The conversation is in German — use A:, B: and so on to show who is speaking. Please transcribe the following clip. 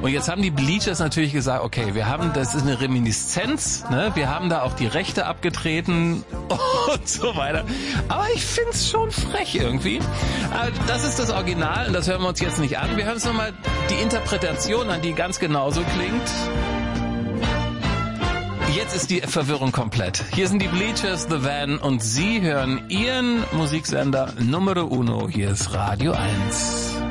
A: Und jetzt haben die Bleachers natürlich gesagt, okay, das ist eine Reminiszenz, ne? Wir haben da auch die Rechte abgetreten und so weiter. Aber ich find's schon frech irgendwie. Das ist das Original und das hören wir uns jetzt nicht an. Wir hören uns nochmal die Interpretation an, die ganz genauso klingt. Jetzt ist die Verwirrung komplett. Hier sind die Bleachers, The Van und Sie hören Ihren Musiksender Numero Uno. Hier ist Radio 1.